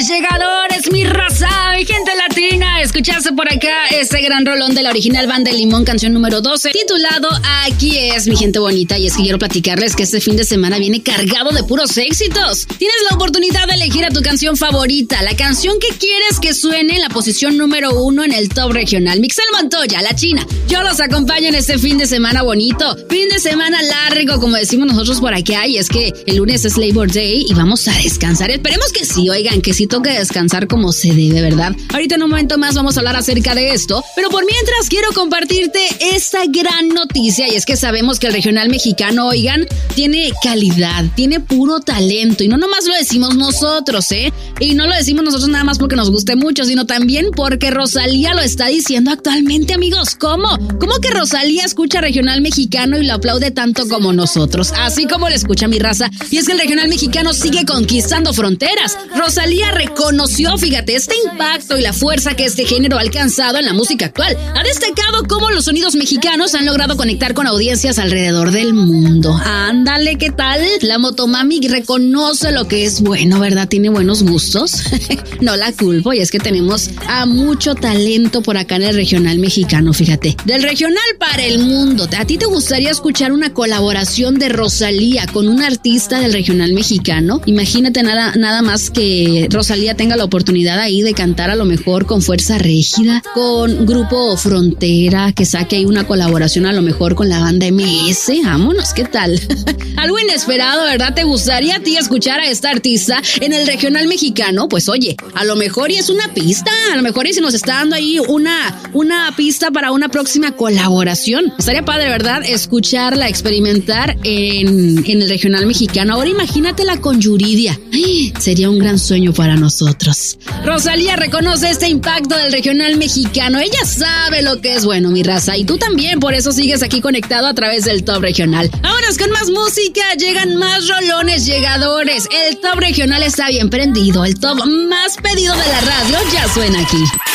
llegadores, mi raza, mi gente latina. Escuchaste por acá este gran rolón de la original Banda de Limón, canción número 12, titulado Aquí es, mi gente bonita. Y es que quiero platicarles que este fin de semana viene cargado de puros éxitos. Tienes la oportunidad de elegir a tu canción favorita, la canción que quieres que suene en la posición número 1 en el top regional. Mixel Montoya, La China. Yo los acompaño en este fin de semana bonito, fin de semana largo, como decimos nosotros por acá. Y es que el lunes es Labor Day y vamos a descansar. Esperemos que sí, oigan, que sí toque descansar como se debe, ¿verdad? Ahorita en un momento más vamos a hablar acerca de esto, pero por mientras quiero compartirte esta gran noticia, y es que sabemos que el regional mexicano, oigan, tiene calidad, tiene puro talento, y no nomás lo decimos nosotros, y no lo decimos nosotros nada más porque nos guste mucho, sino también porque Rosalía lo está diciendo actualmente, amigos. ¿Cómo que Rosalía escucha regional mexicano y lo aplaude tanto como nosotros? Así como lo escucha mi raza. Y es que el regional mexicano sigue conquistando fronteras. Rosalía reconoció, fíjate, este impacto y la fuerza que este género ha alcanzado en la música actual. Ha destacado cómo los sonidos mexicanos han logrado conectar con audiencias alrededor del mundo. Ándale, ¿qué tal? La motomami reconoce lo que es bueno, ¿verdad? Tiene buenos gustos. No la culpo, y es que tenemos a mucho talento por acá en el regional mexicano, fíjate. Del regional para el mundo. ¿A ti te gustaría escuchar una colaboración de Rosalía con un artista del regional mexicano? Imagínate nada más que Rosalía tenga la oportunidad ahí de cantar a lo mejor con Fuerza Régida, con Grupo Frontera, que saque ahí una colaboración a lo mejor con la banda MS. Vámonos, ¿qué tal? Algo inesperado, ¿verdad? ¿Te gustaría a ti escuchar a esta artista en el regional mexicano? Pues oye, a lo mejor y es una pista, a lo mejor y se nos está dando ahí una pista para una próxima colaboración. Estaría padre, ¿verdad? Escucharla, experimentar en el regional mexicano. Ahora imagínatela con Yuridia. ¡Ay! Sería un gran sueño para nosotros. Rosalía reconoce este impacto del regional mexicano. Ella sabe lo que es bueno, mi raza. Y tú también, por eso sigues aquí conectado a través del top regional. Ahora con más música, llegan más rolones llegadores. El top regional está bien prendido. El top más pedido de la radio ya suena aquí.